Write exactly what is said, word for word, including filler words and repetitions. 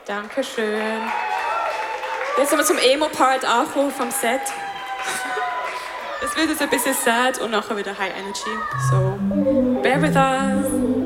Dankeschön. Jetzt sind wir zum Emo-Part angekommen vom Set. Es wird jetzt ein bisschen sad und nachher wieder High Energy. So, bear with us.